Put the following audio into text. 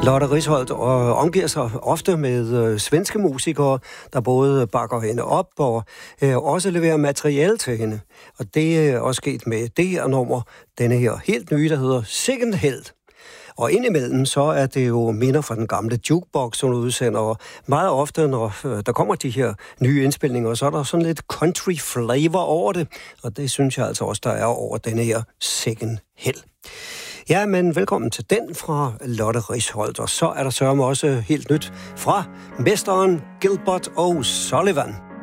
Lotte Risholt omgiver sig ofte med svenske musikere, der både bakker hende op og også leverer materiale til hende. Og det er også sket med det her nummer, denne her helt nye, der hedder Second Held. Og indimellem så er det jo minder fra den gamle jukebox, som udsender. Og meget ofte, når der kommer de her nye indspilninger, så er der sådan lidt country flavor over det. Og det synes jeg altså også, der er over denne her Second Held. Ja, men velkommen til den fra Lotte Risholt. Og så er der sørme også helt nyt fra mesteren Gilbert O'Sullivan.